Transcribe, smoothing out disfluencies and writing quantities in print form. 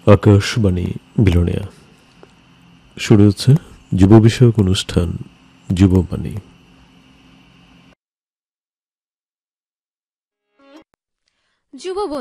আকাশবাণী বিলোনিয়া শুরু হচ্ছে যুব বিষয়ক অনুষ্ঠান যুববাণী। যুববন্ধু